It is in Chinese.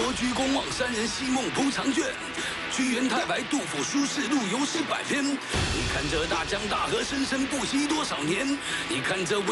罗鞠公望山人，西梦铺长卷。屈原太白，杜甫书士路游诗百篇。你看这大江大河，生生不息多少年？你看这。